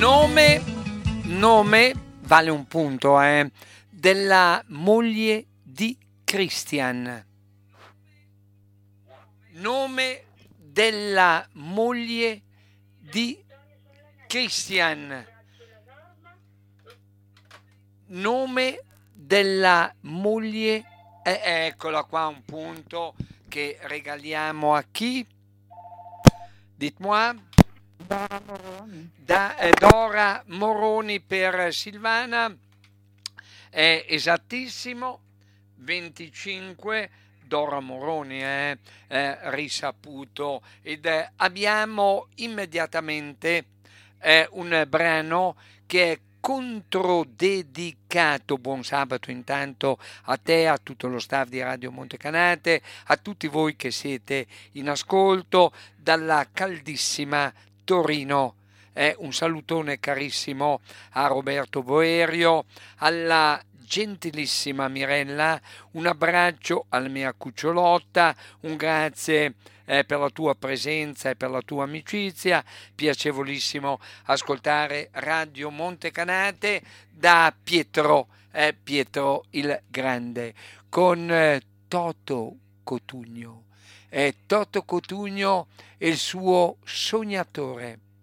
Nome vale un punto, della moglie di Christian. Nome della moglie di Christian. Nome della moglie, eccola qua, un punto che regaliamo a chi? Dites-moi. Dora Moroni. Dora Moroni per Silvana, è esattissimo, 25. Dora Moroni è risaputo, ed abbiamo immediatamente un brano che è controdedicato. Buon sabato intanto a te, a tutto lo staff di Radio Montecanate, a tutti voi che siete in ascolto dalla caldissima Torino. Un salutone carissimo a Roberto Boerio, alla gentilissima Mirella, un abbraccio alla mia cucciolotta, un grazie per la tua presenza e per la tua amicizia. Piacevolissimo ascoltare Radio Montecanate da Pietro il Grande, con Toto Cotugno. Toto Cotugno e il suo Sognatore.